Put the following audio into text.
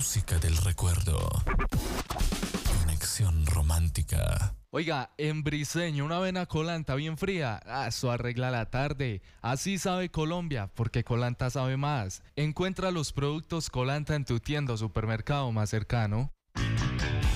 música del recuerdo. Conexión romántica. Oiga, en Briseño, una avena Colanta bien fría, eso arregla la tarde. Así sabe Colombia, porque Colanta sabe más. Encuentra los productos Colanta en tu tienda o supermercado más cercano.